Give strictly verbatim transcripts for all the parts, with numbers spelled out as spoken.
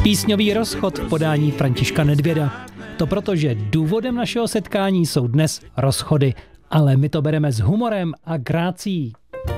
Písňový rozchod v podání Františka Nedvěda. To proto, že důvodem našeho setkání jsou dnes rozchody, ale my to bereme s humorem a grácí.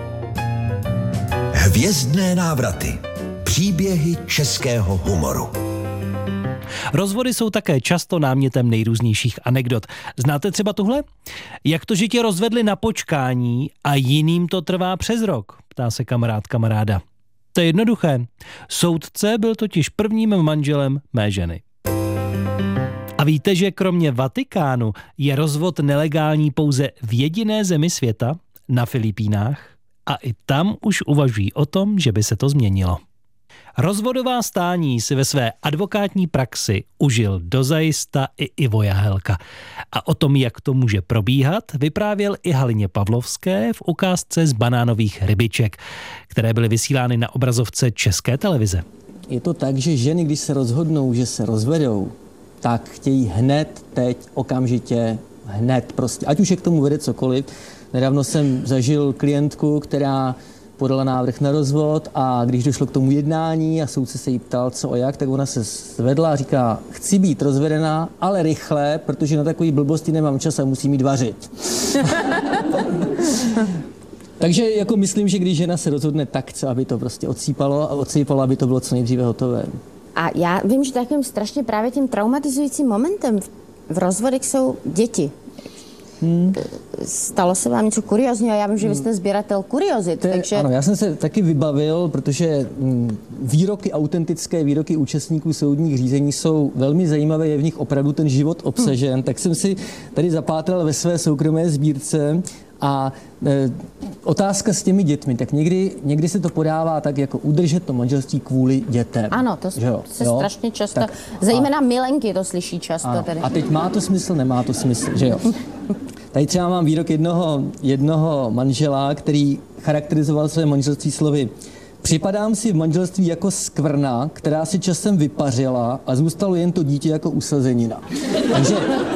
Hvězdné návraty. Příběhy českého humoru. Rozvody jsou také často námětem nejrůznějších anekdot. Znáte třeba tuhle? Jak to, že tě rozvedli na počkání a jiným to trvá přes rok? Ptá se kamarád kamaráda. To je jednoduché. Soudce byl totiž prvním manželem mé ženy. A víte, že kromě Vatikánu je rozvod nelegální pouze v jediné zemi světa, na Filipínách? A i tam už uvažují o tom, že by se to změnilo. Rozvodová stání si ve své advokátní praxi užil dozajista i Ivo Jahelka. A o tom, jak to může probíhat, vyprávěl i Halině Pavlovské v ukázce z banánových rybiček, které byly vysílány na obrazovce České televize. Je to tak, že ženy, když se rozhodnou, že se rozvedou, tak chtějí hned, teď, okamžitě, hned prostě. Ať už je k tomu vede cokoliv. Nedávno jsem zažil klientku, která podala návrh na rozvod a když došlo k tomu jednání a soudce se jí ptal, co a jak, tak ona se zvedla a říká, chci být rozvedená, ale rychle, protože na takový blbosti nemám čas a musím jít vařit. Takže jako myslím, že když žena se rozhodne, tak chce, aby to prostě odsýpalo a odsýpalo, aby to bylo co nejdříve hotové. A já vím, že takovým strašně právě tím traumatizujícím momentem v rozvodech jsou děti. Hmm. Stalo se vám něco kuriozního? Já vím, že vy jste sběratel kuriozit. Je, takže... Ano, já jsem se taky vybavil, protože výroky, autentické výroky účastníků soudních řízení jsou velmi zajímavé, je v nich opravdu ten život obsažen. Hmm. Tak jsem si tady zapátral ve své soukromé sbírce a e, otázka s těmi dětmi, tak někdy, někdy se to podává tak, jako udržet to manželství kvůli dětem. Ano, to se jo? strašně často, tak, zejména a, milenky to slyší často. A, tedy. a teď má to smysl, nemá to smysl, že jo? Tady třeba mám výrok jednoho, jednoho manžela, který charakterizoval své manželství slovy: připadám si v manželství jako skvrna, která si časem vypařila a zůstalo jen to dítě jako usazenina. Takže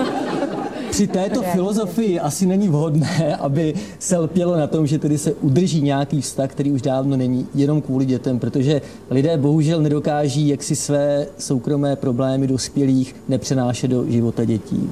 při této filozofii asi není vhodné, aby se lpělo na tom, že tedy se udrží nějaký vztah, který už dávno není, jenom kvůli dětem, protože lidé bohužel nedokáží jak si své soukromé problémy dospělých nepřenášet do života dětí.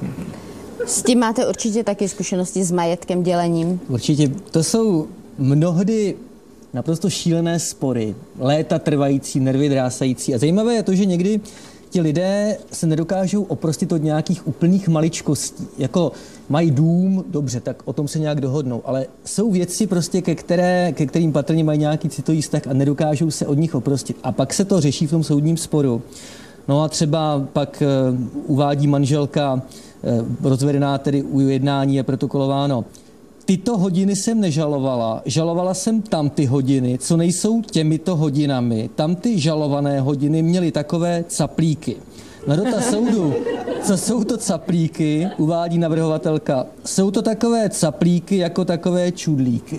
S tím máte určitě taky zkušenosti s majetkem, dělením? Určitě. To jsou mnohdy naprosto šílené spory, léta trvající, nervy drásající. A zajímavé je to, že někdy ti lidé se nedokážou oprostit od nějakých úplných maličkostí. Jako mají dům, dobře, tak o tom se nějak dohodnou, ale jsou věci prostě, ke, které, ke kterým patrně mají nějaký citový vztah a nedokážou se od nich oprostit. A pak se to řeší v tom soudním sporu. No a třeba pak uh, uvádí manželka, uh, rozvedená tedy u jednání je protokolováno: tyto hodiny jsem nežalovala, žalovala jsem tam ty hodiny, co nejsou těmito hodinami. Tam ty žalované hodiny měly takové caplíky. Na dotaz soudu, co jsou to caplíky, uvádí navrhovatelka: jsou to takové caplíky jako takové čudlíky.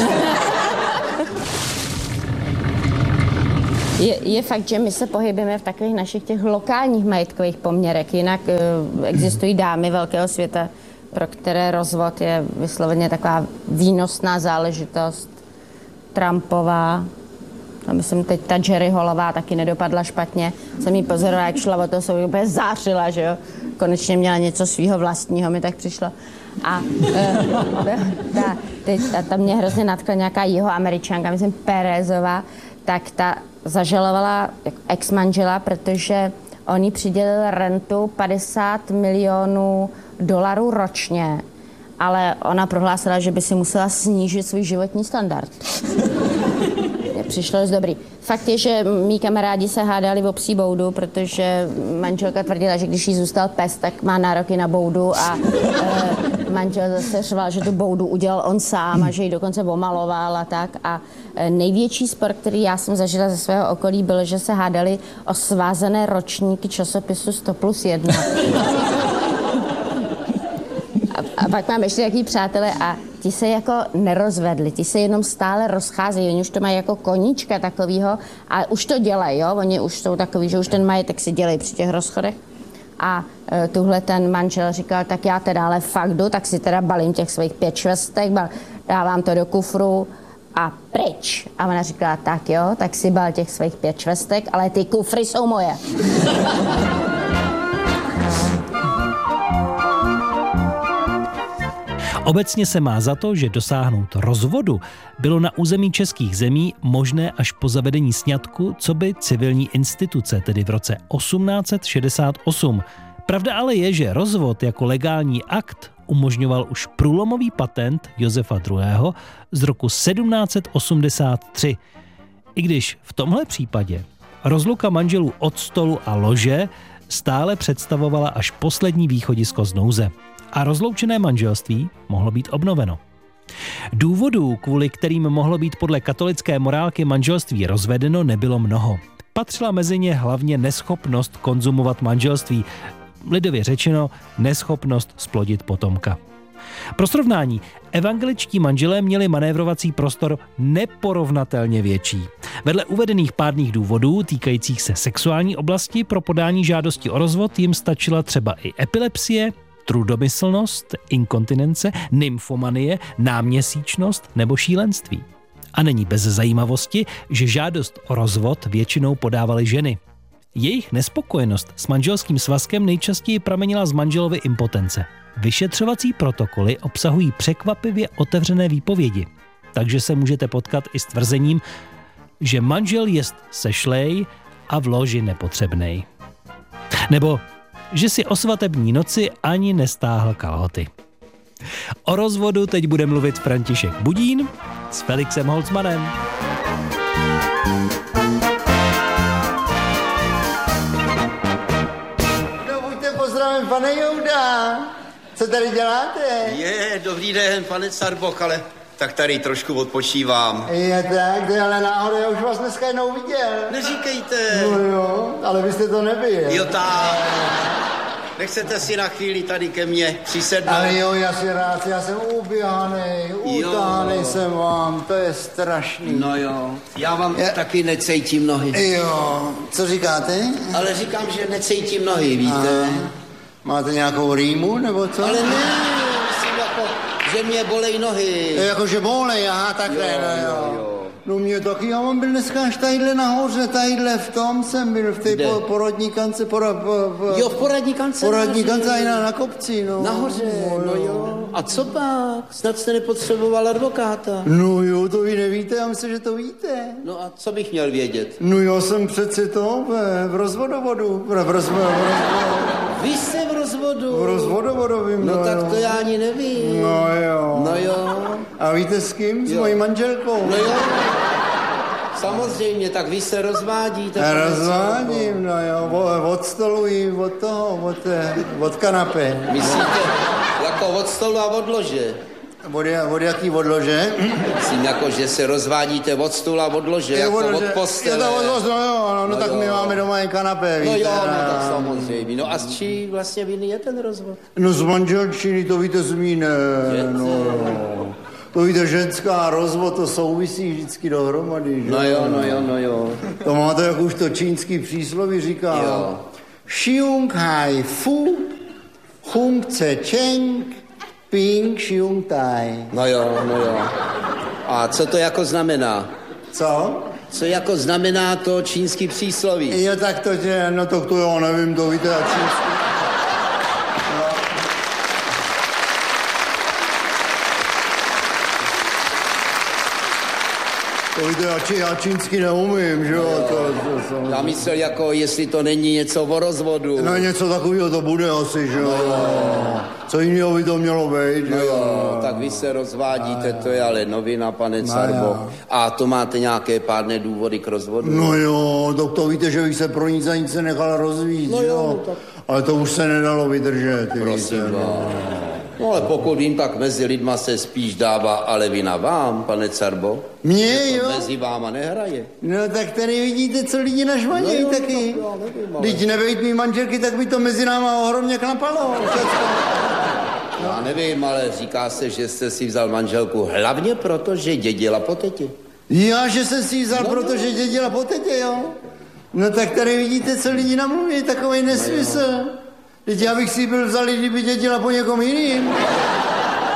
Je, je fakt, že my se pohybujeme v takových našich těch lokálních majetkových poměrech. Jinak uh, existují dámy velkého světa, pro které rozvod je vysloveně taková výnosná záležitost. Trumpová, a myslím, teď ta Jerry Hallová taky nedopadla špatně. Jsem jí pozorovala, jak šla o to, jsou úplně zářila, že jo. Konečně měla něco svýho vlastního, mi tak přišlo. A uh, ta, teď, ta, ta mě hrozně natkla nějaká jihoameričanka, myslím Pérezová, tak ta zažalovala ex-manžela, protože on jí přidělil rentu padesát milionů dolarů ročně, ale ona prohlásila, že by si musela snížit svůj životní standard. Přišlo dost dobrý. Fakt je, že mý kamarádi se hádali v psí boudu, protože manželka tvrdila, že když jí zůstal pes, tak má nároky na boudu a e, manžel zase řval, že tu boudu udělal on sám a že ji dokonce omaloval a tak. A e, největší spor, který já jsem zažila ze svého okolí, byl, že se hádali o svázané ročníky časopisu sto plus jedna. A, a pak mám ještě jaký přátelé a ti se jako nerozvedli, ti se jenom stále rozcházejí, oni už to mají jako koníčka takovýho a už to dělají, jo, oni už jsou takový, že už ten majetek si dělají při těch rozchodech. A e, tuhle ten manžel říkal, tak já teda ale fakt jdu, tak si teda balím těch svých pět švestek, dávám to do kufru a pryč. A ona říkala, tak jo, tak si bal těch svých pět švestek, ale ty kufry jsou moje. Obecně se má za to, že dosáhnout rozvodu bylo na území českých zemí možné až po zavedení sňatku coby civilní instituce, tedy v roce osmnáct set šedesát osm. Pravda ale je, že rozvod jako legální akt umožňoval už průlomový patent Josefa druhého. z roku sedmnáct set osmdesát tři. I když v tomhle případě rozluka manželů od stolu a lože stále představovala až poslední východisko z nouze. A rozloučené manželství mohlo být obnoveno. Důvodů, kvůli kterým mohlo být podle katolické morálky manželství rozvedeno, nebylo mnoho. Patřila mezi ně hlavně neschopnost konzumovat manželství, lidově řečeno neschopnost splodit potomka. Pro srovnání, evangeličtí manželé měli manévrovací prostor neporovnatelně větší. Vedle uvedených pádných důvodů týkajících se sexuální oblasti pro podání žádosti o rozvod jim stačila třeba i epilepsie, trudomyslnost, inkontinence, nymfomanie, náměsíčnost nebo šílenství. A není bez zajímavosti, že žádost o rozvod většinou podávaly ženy. Jejich nespokojenost s manželským svazkem nejčastěji pramenila z manželovy impotence. Vyšetřovací protokoly obsahují překvapivě otevřené výpovědi, takže se můžete potkat i s tvrzením, že manžel jest sešlej a v loži nepotřebnej. Nebo že si o svatební noci ani nestáhl kalhoty. O rozvodu teď bude mluvit František Budín s Felixem Holzmanem. No, buďte pozdravím, pane Jouda. Co tady děláte? Je, dobrý den, pane Carboch, ale tak tady trošku odpočívám. Je tak, to je ale náhodou, já už vás dneska jednou viděl. Neříkejte. No jo, ale vy jste to nebyl. Jo, tak. Nechcete si na chvíli tady ke mně přisednout? Ale jo, já si rád, já jsem uběhanej, utáhanej jsem vám, to je strašný. No jo, já vám je... taky necejtím nohy. Jo, co říkáte? Ale říkám, že necejtím nohy, víte? Aha. Máte nějakou rýmu, nebo co? Ale ne, myslím jako, že mě bolej nohy. Jako, že bolej, aha, takhle, jo, no jo. jo. No mě taky, já mám byl dneska až tadyhle nahoře, tadyhle v tom jsem byl, v té po, porodní kance, pora, po, po, Jo, v poradní kance. Poradní kance i na, na kopci, no. Nahoře, no, no jo. A co pak? Snad jste nepotřeboval advokáta. No jo, to vy nevíte, já myslím, že to víte. No a co bych měl vědět? No já jsem přece to v, v rozvodovodu, v, v, rozvodovodu. Vy jste v rozvodu. V rozvodovodovým, no, no tak jo. to já ani nevím. No jo. No jo. A víte s kým? S jo. mojí manželkou. No jo. Samozřejmě, tak vy se rozvádíte. Já rozvádím, no jo, od stolu i od toho, od, od kanapy. Myslíte, jako od stolu a od lože? Od, od jaký od lože? Myslím, jako, že se rozvádíte od stolu a od lože, je jako od, od postele. Je to od lože, no jo, no, no, no tak jo. My máme doma jen kanapé, víte. No jo, no tak samozřejmě. No a z čí vlastně viny je ten rozvod? No z manželčiny, to víte z mý, ne, no jo. To víte, ženská rozvod, to souvisí vždycky dohromady, že? No jo, no jo, no jo. To máte, jak už to čínský přísloví říká. Jo. Xiong hai fu, hung ce cheng, ping xiong tai. No jo, no jo. A co to jako znamená? Co? Co jako znamená to čínský přísloví? Jo, tak to, že, no to, to jo, nevím, to víte, a čínský. To víte, já, či, já čínsky neumím, že jo? To, to, to, já myslel, jako jestli to není něco o rozvodu. No něco takového to bude asi, že jo? No, co jiného by to mělo být, no jo? jo, tak vy se rozvádíte, no, to je ale novina, pane Carboch. No, a to máte nějaké pádné důvody k rozvodu? No jo, to, to víte, že bych se pro nic za nic se nechal rozvít, no jo? jo, tak... Ale to už se nedalo vydržet, prosím, víte, no. No ale pokud vím, tak mezi lidma se spíš dává ale vina vám, pane Carboch. Mně, jo? Mezi váma nehraje. No tak tady vidíte, co lidi nažvanějí no, taky. No, Když nebejt mý manželky, tak by to mezi náma ohromně klapalo. No. Já nevím, ale říká se, že jste si vzal manželku hlavně proto, že dědila po tetě. Já, že jsem si ji vzal, no, protože dědila po tetě, jo? No tak tady vidíte, co lidi namluví, takovej nesmysl. No, teď já bych si byl vzal, kdyby dědila po někom jiným.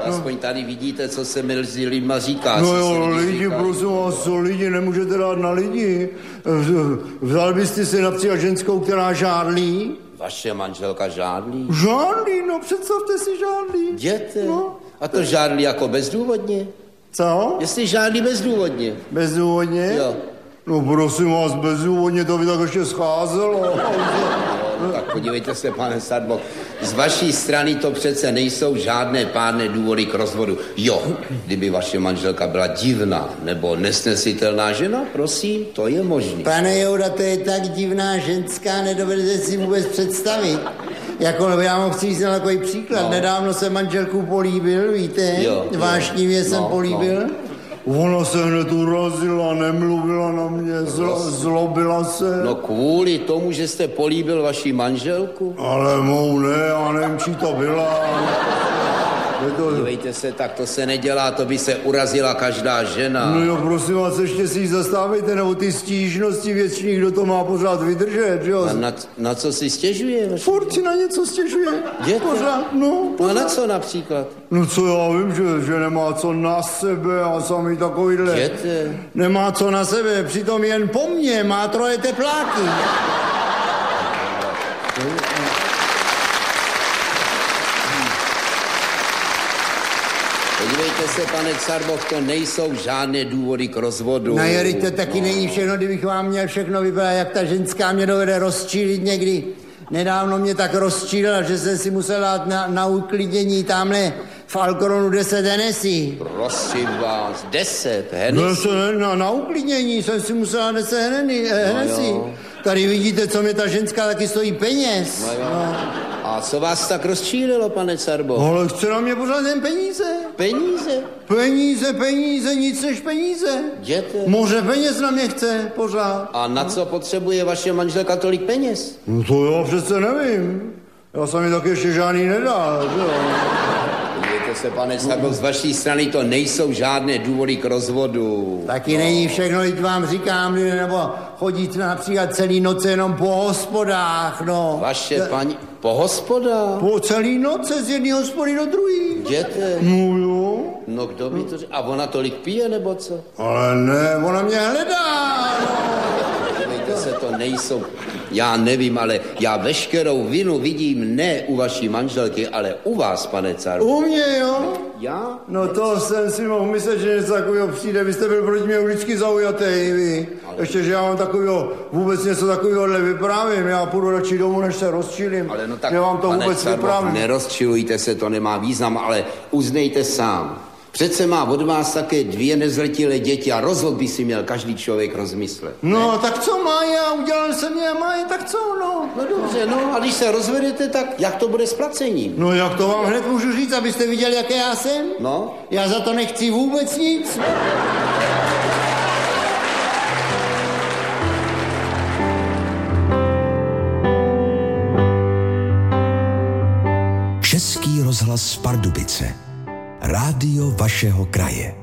Aspoň tady vidíte, co se mezi lidma říká. No co jo, se lidi, říká. prosím vás, co lidi nemůžete dát na lidi. Vzal byste si například ženskou, která žádlí? Vaše manželka žádlí? Žádlí, no představte si žádlí. Jděte. No. A to žádlí jako bezdůvodně? Co? Jestli žádlí bezdůvodně. Bezdůvodně? Jo. No prosím vás, bezdůvodně to by tak ještě scházelo. No, tak podívejte se, pane Sadbo, z vaší strany to přece nejsou žádné pádné důvody k rozvodu. Jo, kdyby vaše manželka byla divná nebo nesnesitelná žena, prosím, to je možné. Pane Jouda, to je tak divná ženská, nedovedete si vůbec představit. Jako, já vám chci říct na takový příklad. No. Nedávno jsem manželku políbil, víte? Jo, Vášnivě jo. jsem No, políbil. no. Ona se hned urazila, nemluvila na mě, zlo, zlobila se. No kvůli tomu, že jste políbil vaši manželku? Ale mou ne, já nevím, čí to byla. Je to... Dívejte se, tak to se nedělá, to by se urazila každá žena. No jo, prosím vás, ještě si ji zastávejte, nebo ty stížnosti věčných, kdo to má pořád vydržet, že jo? A na, na co si stěžuje? Vaši? Furt si na něco stěžuje. Jděte. Pořád, no. No a na co například? No co já vím, že, že nemá co na sebe a sami takovýhle. Jděte. Nemá co na sebe, přitom jen po mně má troje tepláky. Podívejte se, pane Carbov, to nejsou žádné důvody k rozvodu. No Jori, to taky no. není všechno, kdybych vám měl všechno vypadat, jak ta ženská mě dovede rozčílit někdy. Nedávno mě tak rozčílila, že jsem si musel dát na, na uklidnění tamhle v Alcoronu deset Hennessy. Prosím vás, deset Hennessy? Na, na uklidnění jsem si musel dát deset Hennessy. No tady vidíte, co mě ta ženská taky stojí peněz. No no. A co vás tak rozčílilo, pane Carbo? Ale chce na mě pořád jen peníze. Peníze? Peníze, peníze, nic než peníze. Jděte. Moře peněz na mě chce pořád. A na co potřebuje vaše manželka tolik peněz? No to já přece nevím. Já jsem mi tak ještě žádný nedal, že jo. Podívejte se, pane Carbo, z vaší strany to nejsou žádné důvody k rozvodu. Taky no. Není všechno, teď vám říkám, nebo chodit například celý noc jenom po hospodách, no. Vaše paní... Po hospodách? Po celý noce z jedné hospody do druhé. Jděte. No jo. No kdo by to řekl? A ona tolik pije, nebo co? Ale ne, ona mě hledá, no. Podívejte se, to nejsou... Já nevím, ale já veškerou vinu vidím ne u vaší manželky, ale u vás, pane Carbo. U mě, jo? Já? No to jsem si mohl myslet, že něco takového přijde. Vy jste byl proti mě vždycky zaujatý, vy. Ale... Ještě, že já mám takového, vůbec něco takového vyprávím. Já půjdu radši domů, než se rozčilím. Ale no tak, že vám to pane vůbec Carbo, vyprávím. nerozčilujte se, to nemá význam, ale uznejte sám. Přece má od vás také dvě nezletilé děti a rozhod by si měl každý člověk rozmyslet. No, ne? Tak co má já? Udělal jsem je a má je, tak co, no? No dobře, no a když se rozvedete, tak jak to bude s placením? No jak to vám hned můžu říct, abyste viděli, jaké já jsem? No? Já za to nechci vůbec nic. Český rozhlas Pardubice. Rádio vašeho kraje.